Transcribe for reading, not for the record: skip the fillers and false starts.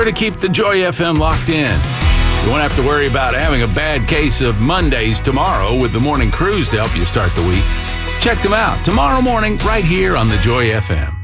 To keep the Joy FM locked in. You won't have to worry about having a bad case of Mondays tomorrow with the morning cruise to help you start the week. Check them out tomorrow morning right here on the Joy FM.